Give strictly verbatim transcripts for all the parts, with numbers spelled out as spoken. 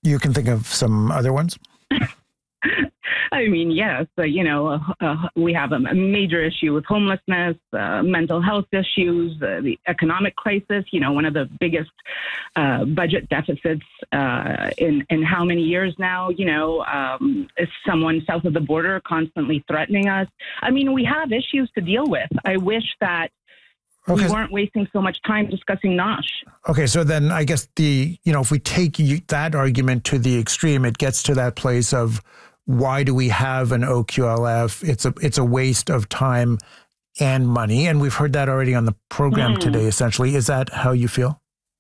You can think of some other ones? I mean, yes, uh, you know, uh, uh, we have a major issue with homelessness, uh, mental health issues, uh, the economic crisis, you know, one of the biggest uh, budget deficits uh, in, in how many years now, you know, um, is someone south of the border constantly threatening us. I mean, we have issues to deal with. I wish that Okay. we weren't wasting so much time discussing Nosh. Okay, so then I guess the, you know, if we take you, that argument to the extreme, it gets to that place of why do we have an O Q L F? It's a it's a waste of time and money. And we've heard that already on the program mm. today, essentially. Is that how you feel?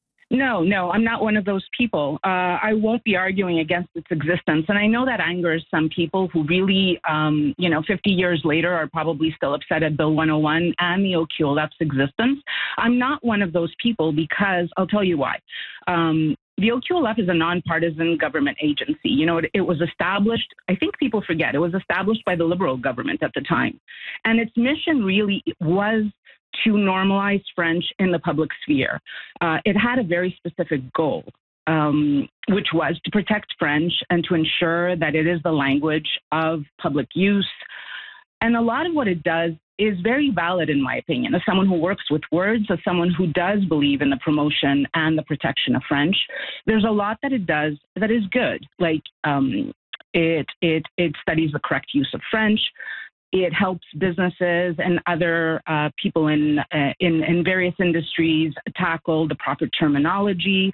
No, no, I'm not one of those people. Uh, I won't be arguing against its existence. And I know that angers some people who really, um, you know, fifty years later are probably still upset at Bill one oh one and the O Q L F's existence. I'm not one of those people because I'll tell you why. Um, the O Q L F is a nonpartisan government agency. You know, it, it was established, I think people forget, it was established by the Liberal government at the time. And its mission really was to normalize French in the public sphere. Uh, it had a very specific goal, um, which was to protect French and to ensure that it is the language of public use. And a lot of what it does is very valid, in my opinion, as someone who works with words, as someone who does believe in the promotion and the protection of French. There's a lot that it does that is good, like um, it, it, it studies the correct use of French. It helps businesses and other uh, people in, uh, in in various industries tackle the proper terminology.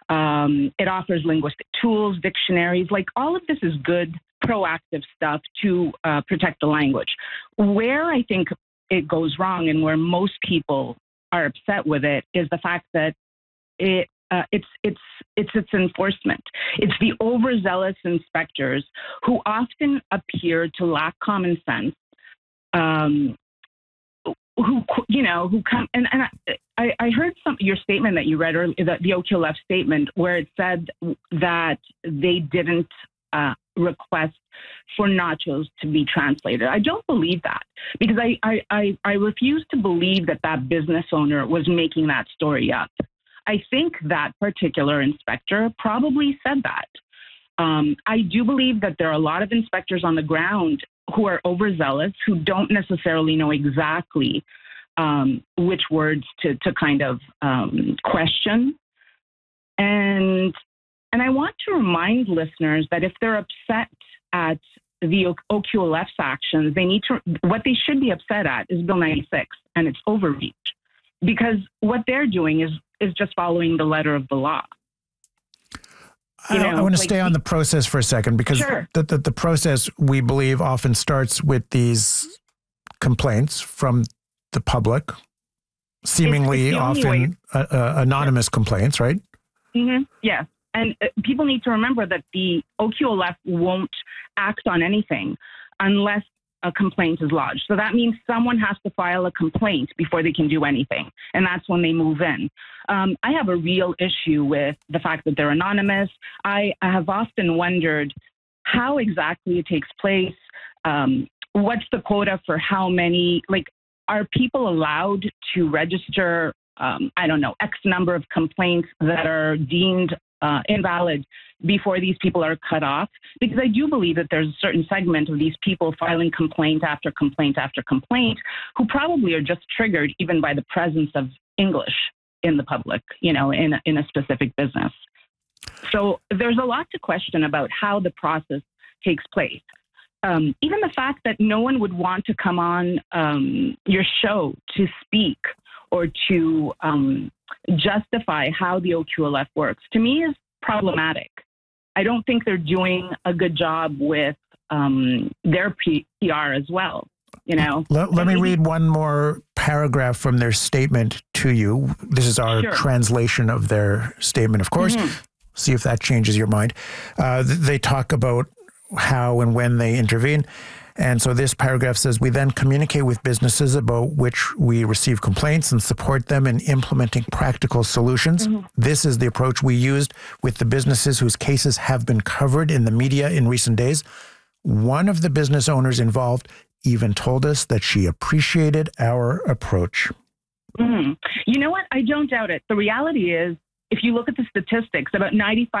Um, it offers linguistic tools, dictionaries. Like all of this is good, proactive stuff to uh, protect the language. Where I think it goes wrong and where most people are upset with it is the fact that it Uh, it's it's it's its enforcement. It's the overzealous inspectors who often appear to lack common sense. Um, who you know who come and, and I, I heard some your statement that you read earlier, the, the O Q L F statement, where it said that they didn't uh, request for nachos to be translated. I don't believe that because I I, I, I refuse to believe that that business owner was making that story up. I think that particular inspector probably said that. Um, I do believe that there are a lot of inspectors on the ground who are overzealous, who don't necessarily know exactly um, which words to, to kind of um, question. And and I want to remind listeners that if they're upset at the O Q L F's actions, they need to, what they should be upset at is Bill ninety-six and its overreach, because what they're doing is is just following the letter of the law. You know, I, I want to like, stay on the process for a second, because sure. the, the, the process, we believe, often starts with these complaints from the public, seemingly it's, it's often uh, uh, anonymous yeah. complaints, right? Mm-hmm. Yeah. And uh, people need to remember that the O Q L F won't act on anything unless a complaint is lodged. So that means someone has to file a complaint before they can do anything. And that's when they move in. Um, I have a real issue with the fact that they're anonymous. I, I have often wondered how exactly it takes place. Um, what's the quota for how many, like, are people allowed to register, um, I don't know, X number of complaints that are deemed uh, invalid before these people are cut off? Because I do believe that there's a certain segment of these people filing complaint after complaint after complaint who probably are just triggered even by the presence of English in the public, you know, in, in a specific business. So there's a lot to question about how the process takes place. Um, even the fact that no one would want to come on um, your show to speak or to um, justify how the O Q L F works, to me is problematic. I don't think they're doing a good job with um, their P R as well. You know, let, let me read one more paragraph from their statement to you. This is our sure. translation of their statement, of course. Mm-hmm. See if that changes your mind. Uh, they talk about how and when they intervene. And so this paragraph says, we then communicate with businesses about which we receive complaints and support them in implementing practical solutions. Mm-hmm. This is the approach we used with the businesses whose cases have been covered in the media in recent days. One of the business owners involved even told us that she appreciated our approach. Mm-hmm. You know what? I don't doubt it. The reality is, if you look at the statistics, about ninety-five